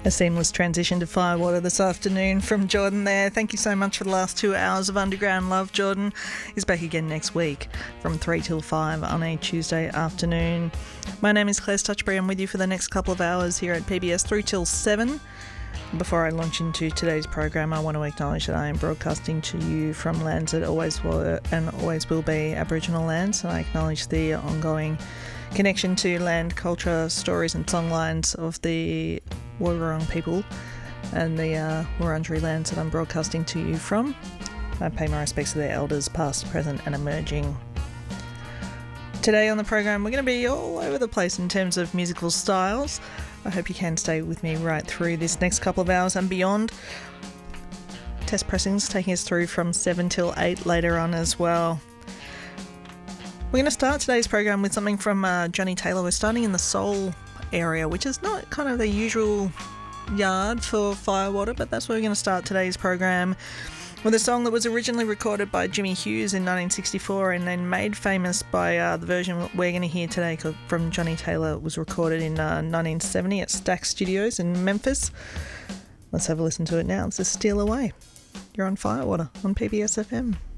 A seamless transition to Firewater this afternoon from Jordan there. Thank you so much for the last 2 hours of Underground Love. Jordan is back again next week from 3 till 5 on a Tuesday afternoon. My name is Claire Stutchbury. I'm with you for the next couple of hours here at PBS 3 till 7. Before I launch into today's program, I want to acknowledge that I am broadcasting to you from lands that always were and always will be Aboriginal lands, and I acknowledge the ongoing connection to land, culture, stories and songlines of the Wurrung people and the Wurundjeri lands that I'm broadcasting to you from. I pay my respects to their elders, past, present and emerging. Today on the program we're going to be all over the place in terms of musical styles. I hope you can stay with me right through this next couple of hours and beyond. Test pressings taking us through from 7 till 8 later on as well. We're going to start today's program with something from Johnny Taylor. We're starting in the soul area, which is not kind of the usual yard for Firewater, but that's where we're going to start today's program with a song that was originally recorded by Jimmy Hughes in 1964 and then made famous by the version we're going to hear today from Johnny Taylor. It was recorded in 1970 at Stax Studios in Memphis. Let's have a listen to it now. This is Steal Away. You're on Firewater on PBS FM.